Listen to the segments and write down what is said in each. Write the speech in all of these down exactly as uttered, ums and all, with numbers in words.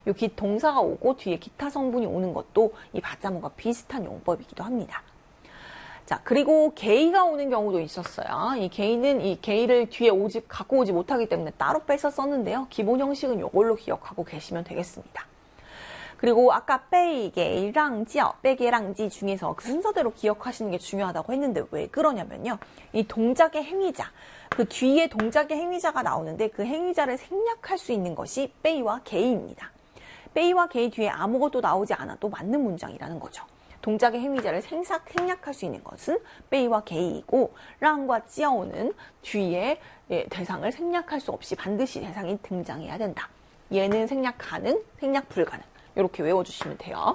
여기 동사가 오고 뒤에 기타 성분이 오는 것도 이 받자모가 비슷한 용법이기도 합니다. 자, 그리고 게이가 오는 경우도 있었어요. 이 게이는 이 게이를 뒤에 오지, 갖고 오지 못하기 때문에 따로 빼서 썼는데요. 기본 형식은 이걸로 기억하고 계시면 되겠습니다. 그리고 아까 빼이게, 랑지어, 빼게, 랑지 중에서 그 순서대로 기억하시는 게 중요하다고 했는데 왜 그러냐면요. 이 동작의 행위자, 그 뒤에 동작의 행위자가 나오는데 그 행위자를 생략할 수 있는 것이 빼이와 게이입니다. 빼이와 게이 뒤에 아무것도 나오지 않아도 맞는 문장이라는 거죠. 동작의 행위자를 생략, 생략할 수 있는 것은 빼이와 게이이고 랑과 찌어오는 뒤에 예, 대상을 생략할 수 없이 반드시 대상이 등장해야 된다. 얘는 생략 가능, 생략 불가능. 이렇게 외워주시면 돼요.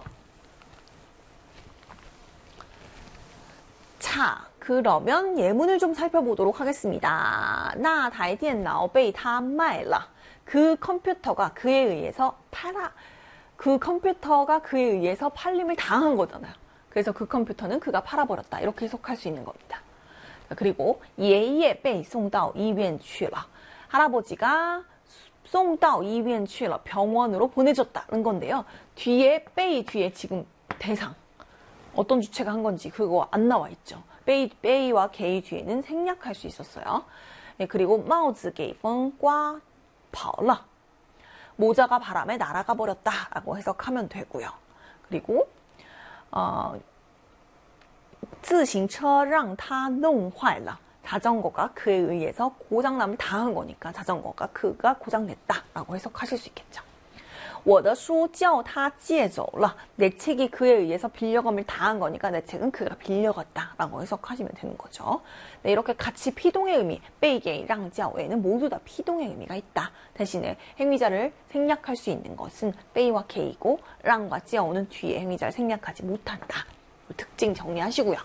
자, 그러면 예문을 좀 살펴보도록 하겠습니다. 那台电脑被他卖了. 그 컴퓨터가 그에 의해서 팔아. 그 컴퓨터가 그에 의해서 팔림을 당한 거잖아요. 그래서 그 컴퓨터는 그가 팔아버렸다. 이렇게 해석할 수 있는 겁니다. 그리고 爷爷被送到医院去了. 할아버지가 送到医院去了. 병원으로 보내졌다는 건데요. 뒤에 빼이 뒤에 지금 대상. 어떤 주체가 한 건지 그거 안 나와 있죠. 빼이, 빼이와 게이 뒤에는 생략할 수 있었어요. 네, 그리고 帽子给风刮跑了. 모자가 바람에 날아가 버렸다라고 해석하면 되고요. 그리고 어, 自行车让他弄坏了. 자전거가 그에 의해서 고장남을 당한 거니까 자전거가 그가 고장냈다라고 해석하실 수 있겠죠. 我的书叫他借走了. 내 책이 그에 의해서 빌려감을 당한 거니까 내 책은 그가 빌려갔다라고 해석하시면 되는 거죠. 네, 이렇게 같이 피동의 의미, 빼이게, 랑지아오에는 모두 다 피동의 의미가 있다. 대신에 행위자를 생략할 수 있는 것은 빼이와 게이고 랑과 찌아오는 뒤에 행위자를 생략하지 못한다. 특징 정리하시고요.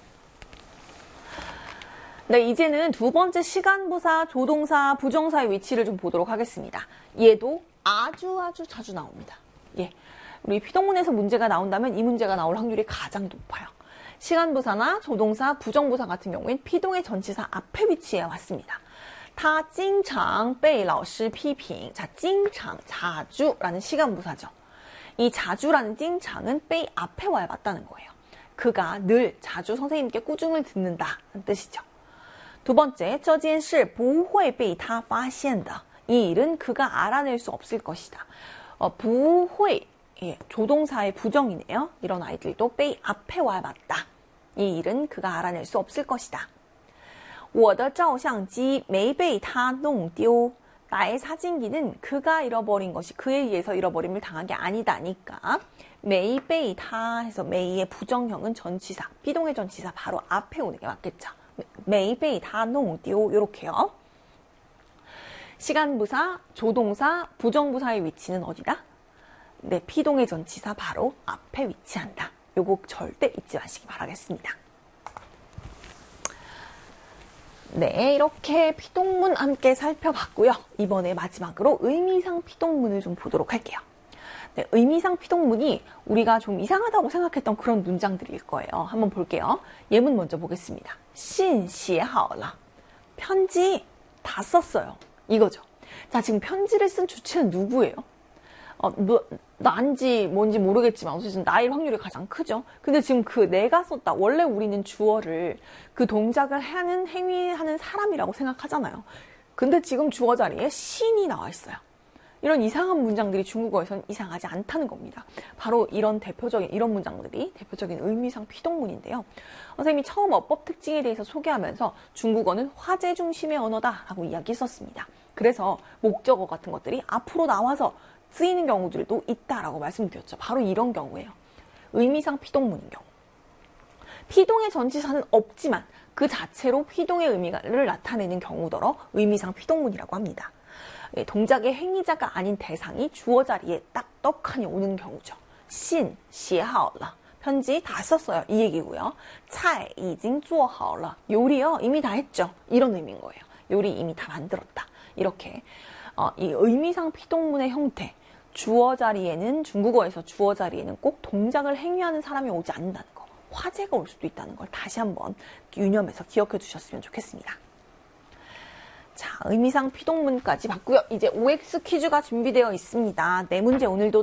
네, 이제는 두 번째 시간부사, 조동사, 부정사의 위치를 좀 보도록 하겠습니다. 얘도 아주 아주 자주 나옵니다. 예, 우리 피동문에서 문제가 나온다면 이 문제가 나올 확률이 가장 높아요. 시간부사나 조동사, 부정부사 같은 경우엔 피동의 전치사 앞에 위치해 왔습니다. 他经常被老师批评. 자, 经常, 자주라는 시간부사죠. 이 자주라는 经常은 빼이 앞에 와야 맞다는 거예요. 그가 늘 자주 선생님께 꾸중을 듣는다는 뜻이죠. 두 번째, 这件事不会被他发现的. 이 일은 그가 알아낼 수 없을 것이다. 어, 不会, 예, 조동사의 부정이네요. 이런 아이들도 빼이 앞에 와야 맞다. 이 일은 그가 알아낼 수 없을 것이다. 我的照相机没被他弄丢. 나의 사진기는 그가 잃어버린 것이 그에 의해서 잃어버림을 당한 게 아니다니까. 没被他 해서 没의 부정형은 전치사, 비동의 전치사 바로 앞에 오는 게 맞겠죠. 没被他弄丢 이렇게요. 시간부사, 조동사, 부정부사의 위치는 어디다? 네, 피동의 전치사 바로 앞에 위치한다. 요거 절대 잊지 마시기 바라겠습니다. 네, 이렇게 피동문 함께 살펴봤고요. 이번에 마지막으로 의미상 피동문을 좀 보도록 할게요. 네, 의미상 피동문이 우리가 좀 이상하다고 생각했던 그런 문장들일 거예요. 한번 볼게요. 예문 먼저 보겠습니다. 信写好了. 편지 다 썼어요. 이거죠. 자, 지금 편지를 쓴 주체는 누구예요? 어, 뭐, 난지 뭔지 모르겠지만 어쨌든 나일 확률이 가장 크죠. 근데 지금 그 내가 썼다. 원래 우리는 주어를 그 동작을 하는 행위하는 사람이라고 생각하잖아요. 근데 지금 주어 자리에 신이 나와 있어요. 이런 이상한 문장들이 중국어에서는 이상하지 않다는 겁니다. 바로 이런 대표적인 이런 문장들이 대표적인 의미상 피동문인데요. 선생님이 처음 어법 특징에 대해서 소개하면서 중국어는 화제 중심의 언어다라고 이야기했었습니다. 그래서 목적어 같은 것들이 앞으로 나와서 쓰이는 경우들도 있다라고 말씀드렸죠. 바로 이런 경우예요. 의미상 피동문인 경우. 피동의 전치사는 없지만 그 자체로 피동의 의미를 나타내는 경우더러 의미상 피동문이라고 합니다. 동작의 행위자가 아닌 대상이 주어 자리에 딱 떡하니 오는 경우죠. 신, 写好了. 편지 다 썼어요. 이 얘기고요. 菜已经做好了. 요리요. 이미 다 했죠. 이런 의미인 거예요. 요리 이미 다 만들었다. 이렇게 어, 이 의미상 피동문의 형태. 주어 자리에는 중국어에서 주어 자리에는 꼭 동작을 행위하는 사람이 오지 않는다는 거. 화제가 올 수도 있다는 걸 다시 한번 유념해서 기억해 두셨으면 좋겠습니다. 자, 의미상 피동문까지 봤고요. 이제 오엑스 퀴즈가 준비되어 있습니다. 네 문제 오늘도